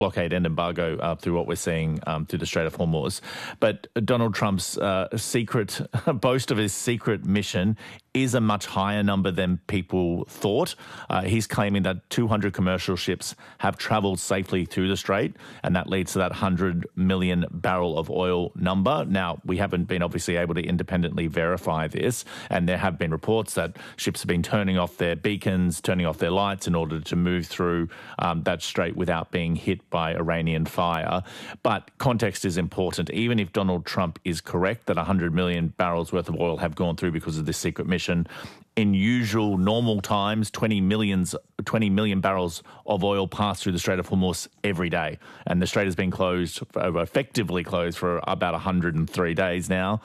blockade and embargo through what we're seeing through the Strait of Hormuz. But Donald Trump's secret boast of his secret mission is a much higher number than people thought. He's claiming that 200 commercial ships have travelled safely through the Strait, and that leads to that 100 million barrel of oil number. Now, we haven't been obviously able to independently verify this, and there have been reports that ships have been turning off their beacons, turning off their lights in order to move through that strait without being hit by Iranian fire. But context is important. Even if Donald Trump is correct that 100 million barrels worth of oil have gone through because of this secret mission, in usual normal times, 20 million barrels of oil pass through the Strait of Hormuz every day. And the strait has been effectively closed for about 103 days now.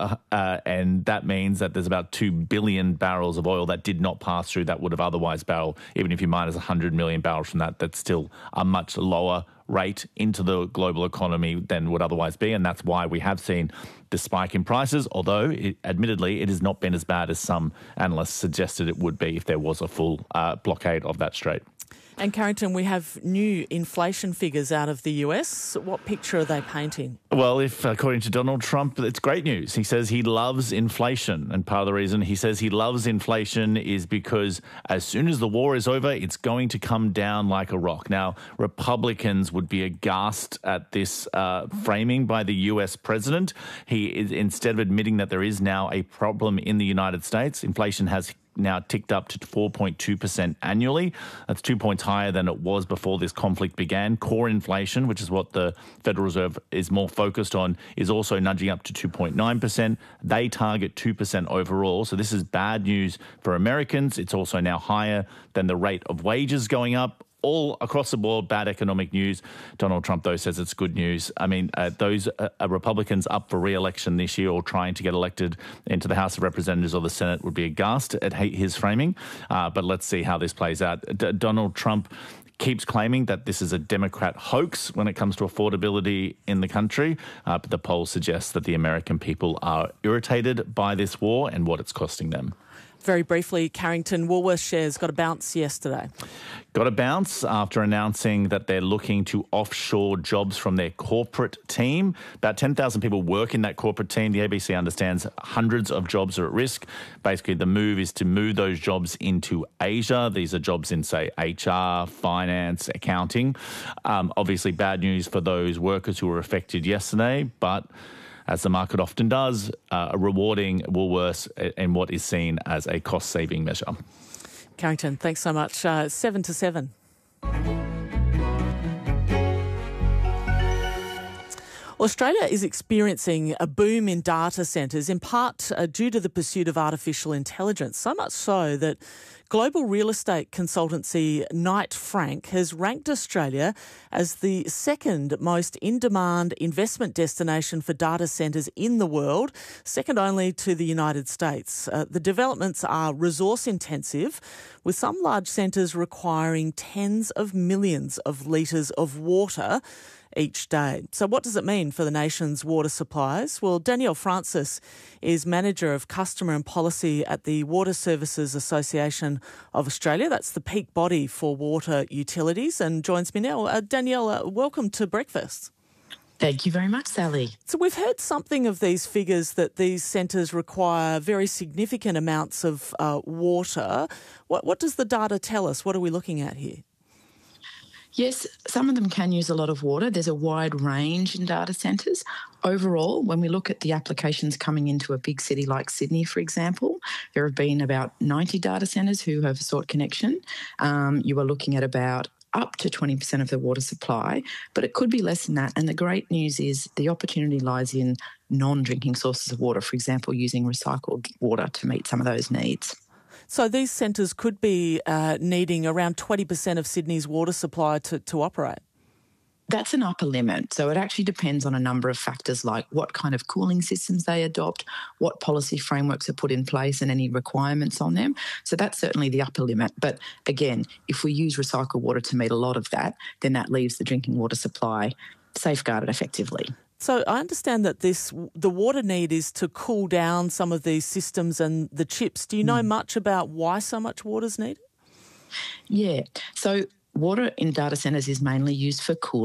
And that means that there's about 2 billion barrels of oil that did not pass through that would have otherwise barreled. Even if you minus 100 million barrels from that, that's still a much lower rate into the global economy than would otherwise be, and that's why we have seen the spike in prices, although admittedly it has not been as bad as some analysts suggested it would be if there was a full blockade of that strait. And Carrington, we have new inflation figures out of the US. What picture are they painting? Well, according to Donald Trump, it's great news. He says he loves inflation. And part of the reason he says he loves inflation is because as soon as the war is over, it's going to come down like a rock. Now, Republicans would be aghast at this framing by the US president. He is, instead of admitting that there is now a problem in the United States, inflation has now ticked up to 4.2% annually. That's 2 points higher than it was before this conflict began. Core inflation, which is what the Federal Reserve is more focused on, is also nudging up to 2.9%. They target 2% overall. So this is bad news for Americans. It's also now higher than the rate of wages going up. All across the board, bad economic news. Donald Trump, though, says it's good news. I mean, those Republicans up for re-election this year or trying to get elected into the House of Representatives or the Senate would be aghast at his framing. But let's see how this plays out. Donald Trump keeps claiming that this is a Democrat hoax when it comes to affordability in the country. But the polls suggest that the American people are irritated by this war and what it's costing them. Very briefly, Carrington, Woolworths shares got a bounce yesterday. Got a bounce after announcing that they're looking to offshore jobs from their corporate team. About 10,000 people work in that corporate team. The ABC understands hundreds of jobs are at risk. Basically, the move is to move those jobs into Asia. These are jobs in, say, HR, finance, accounting. Obviously, bad news for those workers who were affected yesterday, but as the market often does, rewarding Woolworths in what is seen as a cost-saving measure. Carrington, thanks so much. 7 to 7. Australia is experiencing a boom in data centres, in part due to the pursuit of artificial intelligence, so much so that global real estate consultancy Knight Frank has ranked Australia as the second most in-demand investment destination for data centres in the world, second only to the United States. The developments are resource-intensive, with some large centres requiring tens of millions of litres of water each day. So what does it mean for the nation's water supplies? Well, Danielle Francis is Manager of Customer and Policy at the Water Services Association of Australia. That's the peak body for water utilities, and joins me now. Danielle, welcome to Breakfast. Thank you very much, Sally. So we've heard something of these figures that these centres require very significant amounts of water. What does the data tell us? What are we looking at here? Yes, some of them can use a lot of water. There's a wide range in data centres. Overall, when we look at the applications coming into a big city like Sydney, for example, there have been about 90 data centres who have sought connection. You are looking at about up to 20% of the water supply, but it could be less than that. And the great news is the opportunity lies in non-drinking sources of water, for example, using recycled water to meet some of those needs. So these centres could be needing around 20% of Sydney's water supply to operate? That's an upper limit. So it actually depends on a number of factors like what kind of cooling systems they adopt, what policy frameworks are put in place and any requirements on them. So that's certainly the upper limit. But again, if we use recycled water to meet a lot of that, then that leaves the drinking water supply safeguarded effectively. So I understand that the water need is to cool down some of these systems and the chips. Do you know much about why so much water is needed? Yeah. So water in data centres is mainly used for cooling.